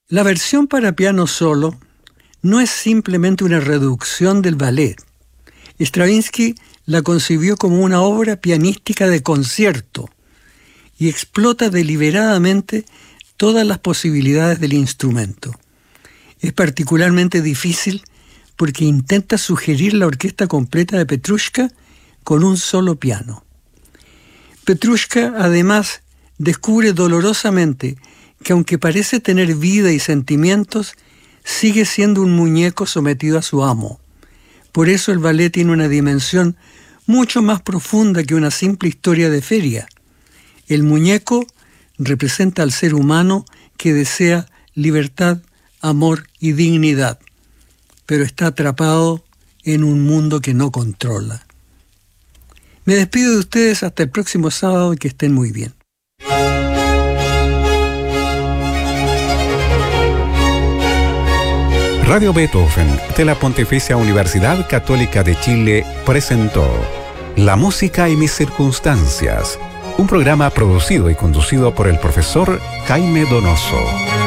La versión para piano solo no es simplemente una reducción del ballet. Stravinsky la concibió como una obra pianística de concierto y explota deliberadamente todas las posibilidades del instrumento. Es particularmente difícil porque intenta sugerir la orquesta completa de Petrushka con un solo piano. Petrushka, además, descubre dolorosamente que aunque parece tener vida y sentimientos, sigue siendo un muñeco sometido a su amo. Por eso el ballet tiene una dimensión mucho más profunda que una simple historia de feria. El muñeco representa al ser humano que desea libertad, amor y dignidad, pero está atrapado en un mundo que no controla. Me despido de ustedes hasta el próximo sábado y que estén muy bien. Radio Beethoven de la Pontificia Universidad Católica de Chile presentó La música y mis circunstancias, un programa producido y conducido por el profesor Jaime Donoso.